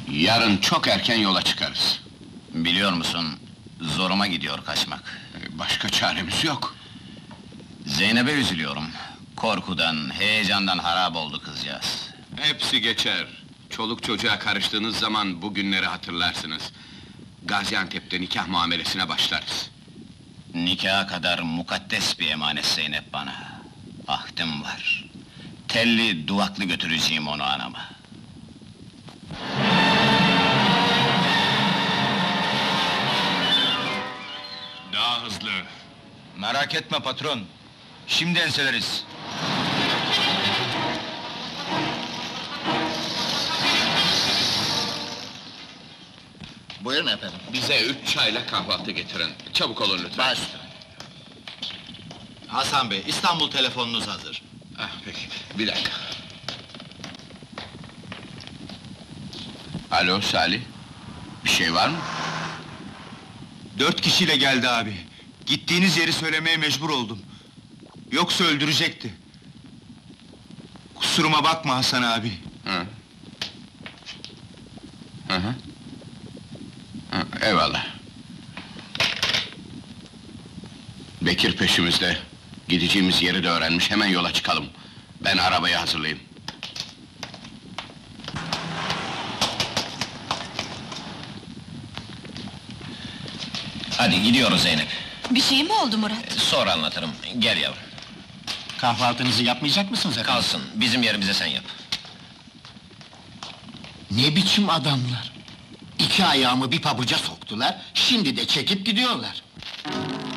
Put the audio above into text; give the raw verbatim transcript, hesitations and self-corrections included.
Yarın çok erken yola çıkarız. Biliyor musun, zoruma gidiyor kaçmak. Başka çaremiz yok. Zeynep'e üzülüyorum. Korkudan, heyecandan harap oldu kızcağız. Hepsi geçer. Çoluk çocuğa karıştığınız zaman bu günleri hatırlarsınız. Gaziantep'te nikah muamelesine başlarız. Nikaha kadar mukaddes bir emanet Zeynep bana. Ahdim var. Telli, duvaklı götüreceğim onu anama. Daha hızlı. Merak etme patron. Şimdi enseleriz. Buyurun efendim. Bize üç çayla kahvaltı getirin. Çabuk olun lütfen. Baş. Hasan Bey, İstanbul telefonunuz hazır. Ah, peki, bir dakika. Alo Salih. Bir şey var mı? Dört kişiyle geldi abi. Gittiğiniz yeri söylemeye mecbur oldum. Yoksa öldürecekti. Kusuruma bakma Hasan abi. Hı. Hı hı. Hı, eyvallah. Bekir peşimizde. Gideceğimiz yeri de öğrenmiş, hemen yola çıkalım. Ben arabayı hazırlayayım. Hadi gidiyoruz Zeynep. Bir şey mi oldu Murat? Sonra anlatırım, gel yavrum. Kahvaltınızı yapmayacak mısınız efendim? Kalsın, bizim yerimize sen yap. Ne biçim adamlar? İki ayağımı bir pabuca soktular, şimdi de çekip gidiyorlar.